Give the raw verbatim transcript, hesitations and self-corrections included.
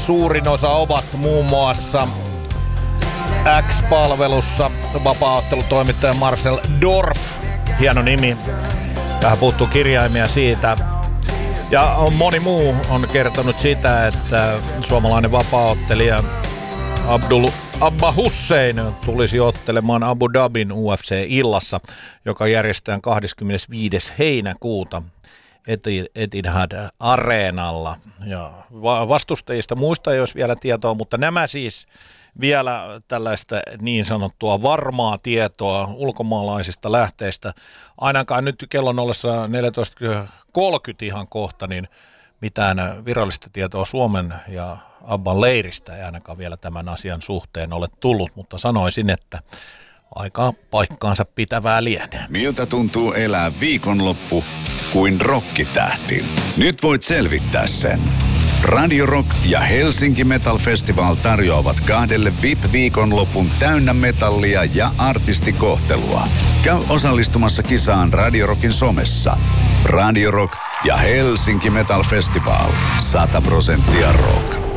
suurin osa ovat muun muassa X-palvelussa vapaa-ottelutoimittaja Marcel Dorf, hieno nimi. Tähän puuttuu kirjaimia siitä. Ja moni muu on kertonut sitä, että suomalainen vapaa-ottelija Abdul Abba Hussein tulisi ottelemaan Abu Dhabin U F C-illassa, joka järjestetään kahdeskymmenesviides heinäkuuta Etihad Areenalla. Ja vastustajista muista ei olisi vielä tietoa, mutta nämä siis vielä tällaista niin sanottua varmaa tietoa ulkomaalaisista lähteistä. Ainakaan nyt kellon ollessa neljätoista kolmekymmentä ihan kohta, niin mitään virallista tietoa Suomen ja Abban leiristä ei ainakaan vielä tämän asian suhteen ole tullut, mutta sanoisin, että aika paikkaansa pitävää lienee. Miltä tuntuu elää viikonloppu kuin rokkitähti? Nyt voit selvittää sen. Radio Rock ja Helsinki Metal Festival tarjoavat kahdelle V I P-viikonlopun täynnä metallia ja artistikohtelua. Käy osallistumassa kisaan Radio Rockin somessa. Radio Rock ja Helsinki Metal Festival. sata prosenttia rock.